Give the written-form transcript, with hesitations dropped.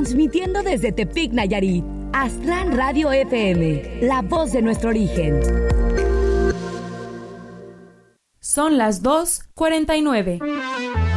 Transmitiendo desde Tepic, Nayarit. Aztlán Radio FM, la voz de nuestro origen. Son las 2:49.